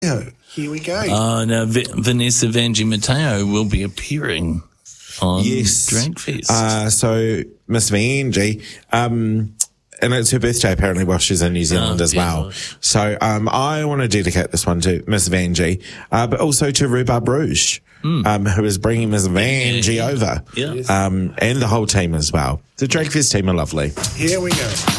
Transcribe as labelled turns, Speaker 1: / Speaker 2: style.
Speaker 1: Here we go.
Speaker 2: Now Vanessa Vanjie Mateo will be appearing on Dragfest.
Speaker 1: So Miss Vanjie, and it's her birthday apparently while she's in New Zealand as well. So I want to dedicate this one to Miss Vanjie, but also to Rhubarb Rouge, who is bringing Miss Vanjie over, and the whole team as well. The Dragfest team are lovely.
Speaker 3: Here we go.